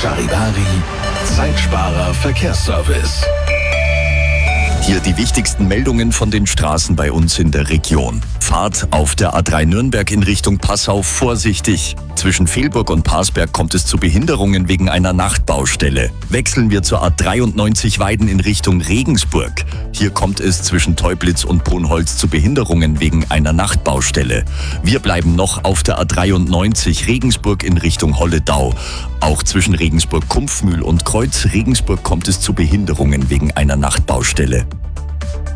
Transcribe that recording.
Charivari, Zeitsparer Verkehrsservice. Hier die wichtigsten Meldungen von den Straßen bei uns in der Region. Fahrt auf der A3 Nürnberg in Richtung Passau vorsichtig. Zwischen Velburg und Parsberg kommt es zu Behinderungen wegen einer Nachtbaustelle. Wechseln wir zur A93 Weiden in Richtung Regensburg. Hier kommt es zwischen Teublitz und Brunholz zu Behinderungen wegen einer Nachtbaustelle. Wir bleiben noch auf der A93 Regensburg in Richtung Holledau. Auch zwischen Regensburg-Kumpfmühl und Kreuz Regensburg kommt es zu Behinderungen wegen einer Nachtbaustelle.